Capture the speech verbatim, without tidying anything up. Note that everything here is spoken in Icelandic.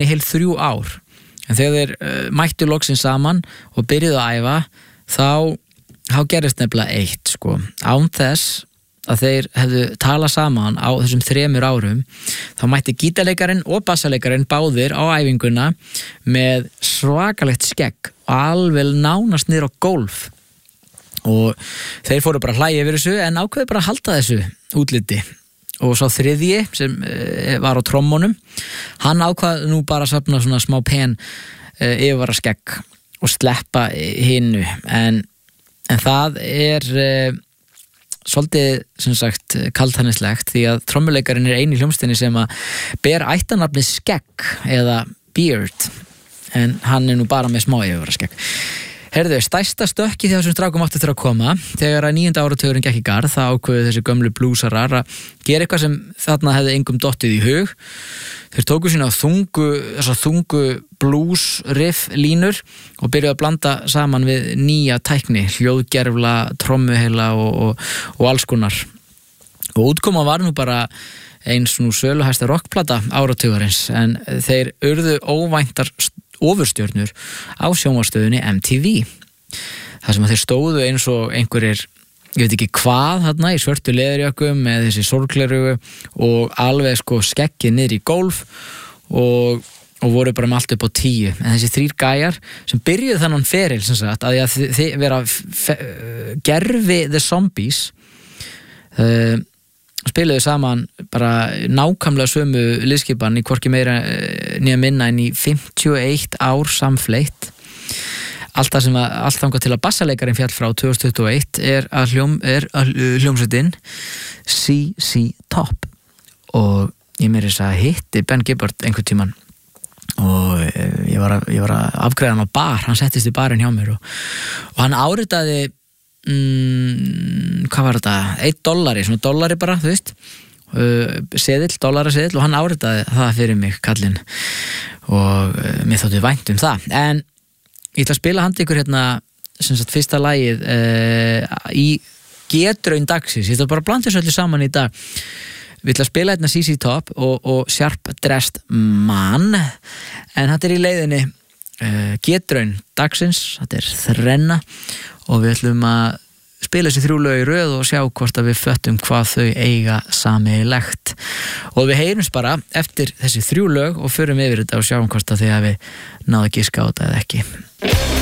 í heil þrjú ár en þegar þeir uh, mættu loksins saman og byrjuðu að æfa þá, þá gerist nefnilega eitt sko, án þess að þeir hefðu talað saman á þessum þremur árum þá mætti gítarleikarinn og bassalekarinn báðir á æfinguna með svakalegt skegg og alveg nánast niður á gólf og þeir fóru bara að hlæja yfir þessu en ákveðu bara að halda þessu útliti og svo þriðji sem var á trommunum hann ákvað nú bara að safna svona smá pen yfirvara skegg og sleppa hinnu en, en það er svolítið, sem sagt, kaldhænislegt því að trommuleikarinn er eini hljómsveitinni sem að ber ættarnafnið skegg eða beard en hann er nú bara með smá yfirvara skegg. Heyrðu, stærsta stökki þegar þessum strákum átti þurfa að koma þegar að níunda áratugurinn gekk í garð það ákveðu þessi gömlu blúsarar að gera eitthvað sem þarna hefði engum dottið í hug þeir tóku sína þungu þessar þungu blues riff línur og byrjuðu að blanda saman við nýja tækni hljóðgerfla, trommuheila og, og, og alls konar og útkoma var nú bara eins nú söluhæsta rockplata áratugarins en þeir urðu óvæntar ofurstjörnur á sjónvarpsstöðinni M T V þar sem að þeir stóðu eins og einhverjir ég veit ekki hvað þarna í svörtu leðurjökkum með þessi sorglerugu og alveg sko skeggið niður í gólf og, og voru bara með allt upp á tíu en þessi þrír gæjar sem byrjuðu þannan feril sem sagt að þið, þið vera fe, gerfi The Zombies uh, spiluðu saman bara nákvæmlega sömu liðskipan í hvorki meira nýja minna en í fimmtíu og eitt ár samfleitt allt það sem að allt þangað til að bassalekarinn fjall frá tvö þúsund tuttugu og eitt er að hljóm er að hljómsveitin C C Top og ég meiri þess að hitti Ben Gibbard einhvern tímann og ég var að, ég var að afgreiða hann á bar hann settist í barinn hjá mér og, og hann áritaði mm, hvað var þetta? Eitt dollari, svona dollari bara, þú veist uh, seðill, dollaraseðill og hann áritaði það fyrir mig, kallinn og uh, mér þótti vænt um það en ég ætla að spila handa ykkur hérna sem sagt fyrsta lagið uh, í G-draun dagsins, ég ætla bara að blanda þessu öllu saman í dag við ætla að spila hérna C C Top og, og Sharp Dressed Man en þetta er í leiðinni uh, G-draun dagsins, þetta er þrenna og við ætlum að spila þessi þrjú lög í röð og sjá hvort að við föttum hvað þau eiga sameiginlegt og við heyrumst bara eftir þessi þrjú lög og förum yfir þetta og sjáum hvort að þið hafi náðu að giska á þetta eða ekki